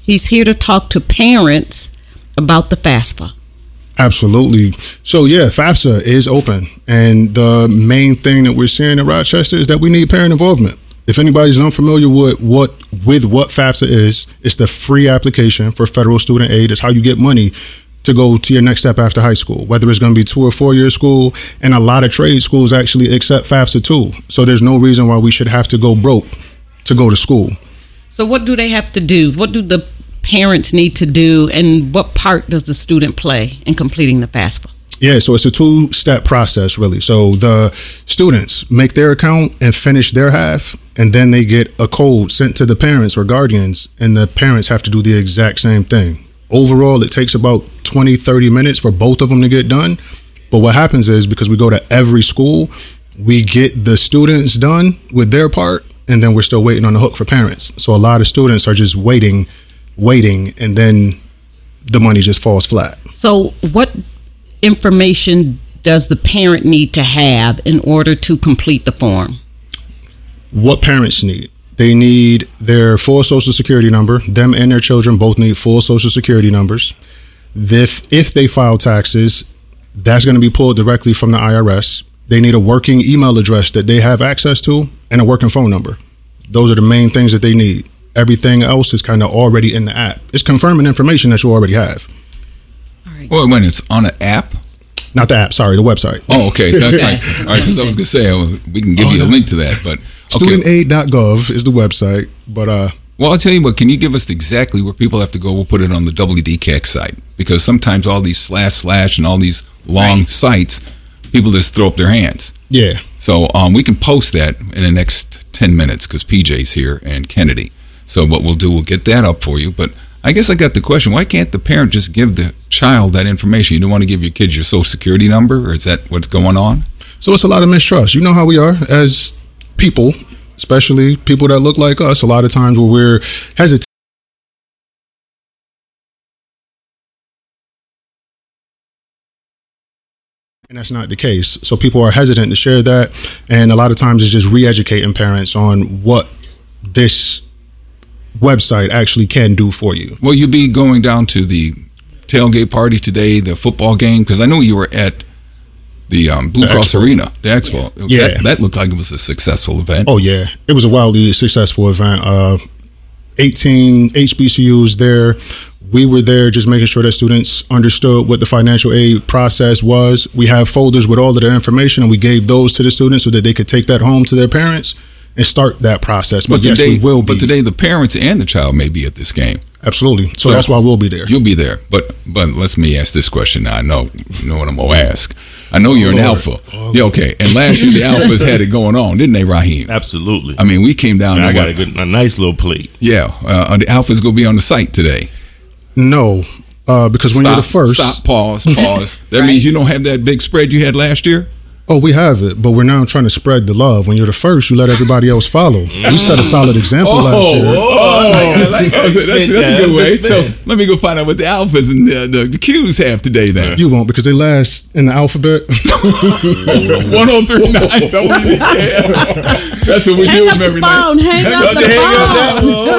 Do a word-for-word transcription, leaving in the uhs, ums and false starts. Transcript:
He's here to talk to parents about the FAFSA. Absolutely. So yeah, FAFSA is open, and the main thing that we're seeing in Rochester is that we need parent involvement. If anybody's unfamiliar with what with what FAFSA is, it's the free application for federal student aid. It's how you get money to go to your next step after high school, whether it's going to be two or four year school, and a lot of trade schools actually accept FAFSA too. So there's no reason why we should have to go broke to go to school. So what do they have to do? What do the parents need to do, and what part does the student play in completing the FAFSA? Yeah, so it's a two-step process, really. So the students make their account and finish their half, and then they get a code sent to the parents or guardians, and the parents have to do the exact same thing. Overall, it takes about twenty, thirty minutes for both of them to get done. But what happens is, because we go to every school, we get the students done with their part, and then we're still waiting on the hook for parents. So a lot of students are just waiting waiting, and then the money just falls flat. So what information does the parent need to have in order to complete the form? What parents need? They need their full social security number. Them and their children both need full social security numbers. If, if they file taxes, that's going to be pulled directly from the I R S. They need a working email address that they have access to and a working phone number. Those are the main things that they need. Everything else is kind of already in the app. It's confirming information that you already have. All right. Well, when it's on an app? Not the app, sorry, the website. Oh, okay. That's right. All right, because I was going to say, uh, we can give oh, you a link to that. But okay. student aid dot gov is the website. But uh, Well, I'll tell you what, can you give us exactly where people have to go? We'll put it on the W D C A C site. Because sometimes all these slash slash and all these long right. sites, people just throw up their hands. Yeah. So um, we can post that in the next ten minutes because P J's here and Kennedy. So what we'll do, we'll get that up for you. But I guess I got the question, why can't the parent just give the child that information? You don't want to give your kids your social security number, or is that what's going on? So it's a lot of mistrust. You know how we are as people, especially people that look like us, a lot of times where we're hesitant. And that's not the case. So people are hesitant to share that. And a lot of times it's just re-educating parents on what this website actually can do for you. Will you be going down to the tailgate party today, the football game? Because I know you were at the um, Blue the Cross Expo. Arena, the Expo. Yeah. That, that looked like it was a successful event. Oh, yeah. It was a wildly successful event. Uh, eighteen H B C Us there. We were there just making sure that students understood what the financial aid process was. We have folders with all of their information, and we gave those to the students so that they could take that home to their parents and start that process. But, but yes, today, we will be. But today the parents and the child may be at this game. Absolutely. So, so that's why we'll be there. You'll be there. But but let me ask this question now. I know, you know what I'm going to ask. I know you're oh, an Lord. Alpha. Oh, yeah, okay. And last year the Alphas had it going on, didn't they, Raheem? Absolutely. I mean, we came down. And I got a, good, a nice little plate. Yeah. Uh, the Alphas going to be on the site today. No, uh, because when stop, you're the first. Stop, pause, pause. That right. means you don't have that big spread you had last year? Oh, we have it, but we're now trying to spread the love. When you're the first, you let everybody else follow. We set a solid example oh, last year. Oh, I like that. That's, that's, that's a good way. So let me go find out what the Alphas and the, the, the Qs have today then. You won't, because they last in the alphabet. one oh three nine. That's what we Hang do up every the phone. night. Hang up the phone.